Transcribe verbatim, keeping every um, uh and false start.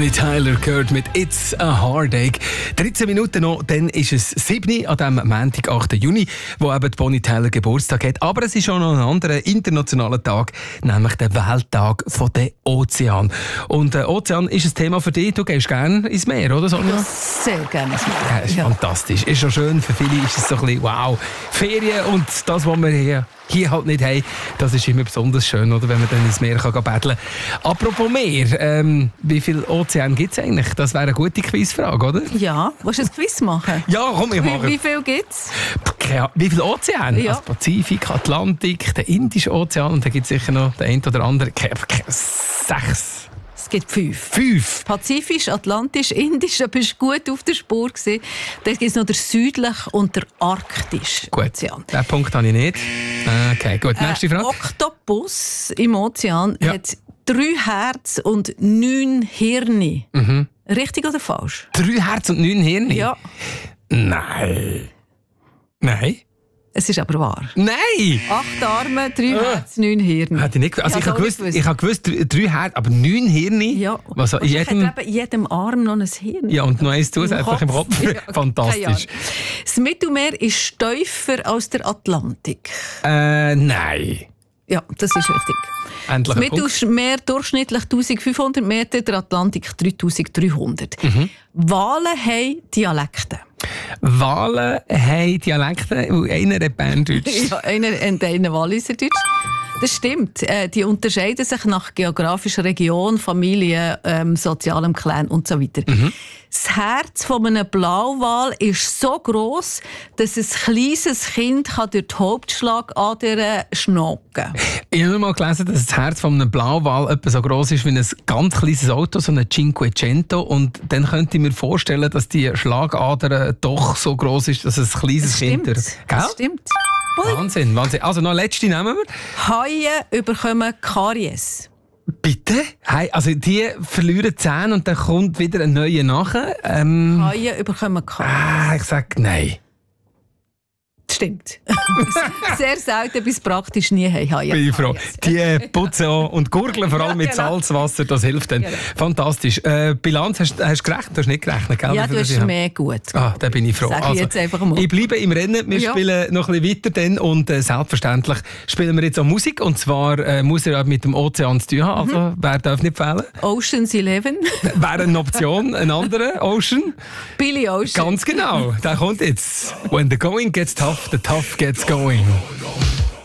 Bonnie Tyler gehört mit «It's a Heartache». dreizehn Minuten noch, dann ist es sieben am dem Montag, achten Juni, wo eben die Bonnie Tyler Geburtstag hat. Aber es ist auch noch ein anderer internationaler Tag, nämlich der Welttag der Ozean. Und der Ozean ist ein Thema für dich. Du gehst gerne ins Meer, oder Sonja? Ja, sehr gerne ins Meer. Ja, ist ja. fantastisch. Ist schon schön. Für viele ist es so ein bisschen wow. Ferien und das, was wir hier hier halt nicht haben, das ist immer besonders schön, oder, wenn man dann ins Meer kann paddeln kann. Apropos Meer, ähm, wie viele Ozeane gibt es eigentlich? Das wäre eine gute Quizfrage, oder? Ja, willst du ein Quiz machen? Ja, komm, ich mache. Wie, wie viel gibt es? Wie viele Ozeane? Ja. Also Pazifik, Atlantik, der Indische Ozean und dann gibt es sicher noch den einen oder anderen. Sechs. Es gibt fünf. Fünf? Pazifisch, Atlantisch, Indisch, da bist du gut auf der Spur gewesen. Dann gibt es noch der südliche und der arktische Ozean. Den Punkt habe ich nicht. Okay, gut. Nächste Frage. Ein Oktopus im Ozean Ja. hat drei Herzen und neun Hirne. Mhm. Richtig oder falsch? Drei Herzen und neun Hirne? Ja. Nein. Nein? Es ist aber wahr. Nein! Acht Arme, drei Herzen, neun Hirne. Hätte ich nicht gewusst. Also ich Ja, habe das gewusst, auch nicht ich habe gewusst, drei Herzen, aber neun Hirne? Ja. Was, in jedem, hat eben jedem Arm noch ein Hirn. ja, und noch eins zusätzlich im Kopf. Ja, keine Fantastisch. Ahnung. Das Mittelmeer ist tiefer als der Atlantik. Äh, nein. Ja, das ist richtig. Endlich Das ein Punkt. Mittelmeer durchschnittlich eintausendfünfhundert Meter, der Atlantik dreitausenddreihundert. Mhm. Wale haben Dialekte. Walen haben Dialekte, und einer hat Berndeutsch. Ja, einer und einer Walliserdeutsch. Das stimmt. Äh, die unterscheiden sich nach geografischer Region, Familie, ähm, sozialem Clan und so weiter. Mhm. Das Herz von einem Blauwal ist so gross, dass ein kleines Kind kann durch die Hauptschlagader schnacken kann. Ich habe mal gelesen, dass das Herz von einem Blauwal etwa so gross ist wie ein ganz kleines Auto, so ein Cinquecento. Und dann könnte ich mir vorstellen, dass die Schlagader doch so gross ist, dass ein kleines Das Kind... stimmt. durch- Das Gell? stimmt. Wahnsinn, Wahnsinn. Also noch eine letzte nehmen wir. Haie bekommen Karies. Bitte? Hey, also die verlieren Zähne und dann kommt wieder ein neuer nachher. Ähm, Haie bekommen Karies. ah, ich sage nein. Das stimmt. Sehr selten bis praktisch nie haben Haie Bin ich froh. Karies. Die putzen auch und gurgeln vor allem mit genau. Salzwasser, das hilft dann. Genau. Fantastisch. Äh, Bilanz, hast du hast gerechnet? Du hast nicht gerechnet, gell? Ja, Wie viel du das hast ich habe? mehr gut. Ah, da bin ich froh. Sag ich jetzt einfach mal. Ich bleibe im Rennen. Wir Ja. spielen noch ein bisschen weiter dann und äh, selbstverständlich spielen wir jetzt auch Musik. Und zwar äh, muss er auch mit dem Ozean zu tun haben. Also, wer darf nicht fehlen? Ocean's Eleven. Wäre eine Option, ein anderer Ocean. Billy Ocean. Ganz genau. Der kommt jetzt. When the going gets tough, the tough gets going.